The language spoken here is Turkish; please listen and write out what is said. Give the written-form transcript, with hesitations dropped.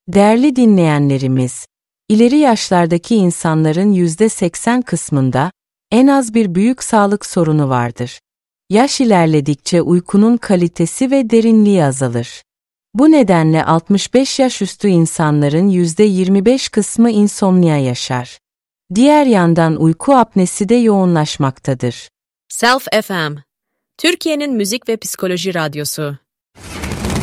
Değerli dinleyenlerimiz, ileri yaşlardaki insanların %80 kısmında en az bir büyük sağlık sorunu vardır. Yaş ilerledikçe uykunun kalitesi ve derinliği azalır. Bu nedenle 65 yaş üstü insanların %25 kısmı insomnia yaşar. Diğer yandan uyku apnesi de yoğunlaşmaktadır. Self FM, Türkiye'nin müzik ve psikoloji radyosu.